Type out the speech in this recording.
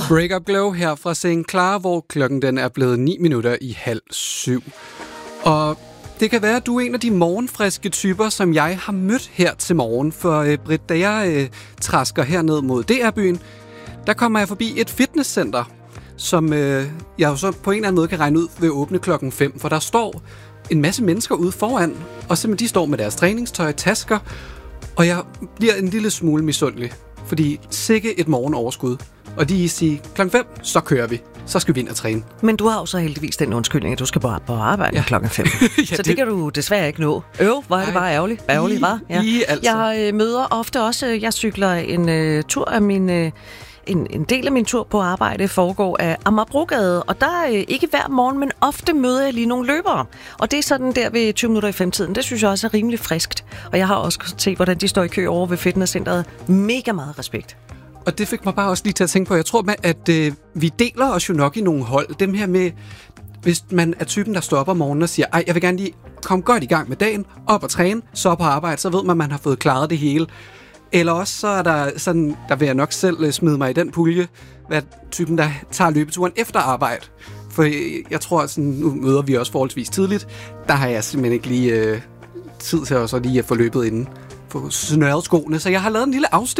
Break Up Glow her fra St. Clara, hvor klokken den er blevet 7:09. Og det kan være, at du er en af de morgenfriske typer, som jeg har mødt her til morgen. For Britt, da jeg trasker herned mod DR-byen, der kommer jeg forbi et fitnesscenter, som jeg jo så på en eller anden måde kan regne ud ved at åbne klokken 5. For der står en masse mennesker ude foran, og simpelthen de står med deres træningstøj, tasker, og jeg bliver en lille smule misundelig. Fordi sikke et morgenoverskud. Og de siger, klokken 5, så kører vi. Så skal vi ind og træne. Men du har jo så heldigvis den undskyldning, at du skal på arbejde klokken 5. Ja, så det kan du desværre ikke nå. Hvor er det bare ærgerligt. Ærgerligt, hva'? Ja. Altså. Jeg møder ofte også, jeg cykler en tur af min... En del af min tur på arbejde foregår af Amagerbrogade, og der er ikke hver morgen, men ofte møder jeg lige nogle løbere. Og det er sådan der ved 20 minutter i 5-tiden. Det synes jeg også er rimelig friskt. Og jeg har også set, hvordan de står i kø over ved fitnesscenteret. Mega meget respekt. Og det fik mig bare også lige til at tænke på, jeg tror, at vi deler os jo nok i nogle hold. Dem her med, hvis man er typen, der står op om morgenen og siger, ej, jeg vil gerne lige komme godt i gang med dagen, op og træne, så på arbejde, så ved man har fået klaret det hele. Eller også så er der sådan, der vil jeg nok selv smide mig i den pulje, hvad typen, der tager løbeturen efter arbejde. For jeg tror, sådan, nu møder vi også forholdsvis tidligt, der har jeg simpelthen ikke lige tid til også lige at få løbet inden, få snørret skoene. Så jeg har lavet en lille afstemning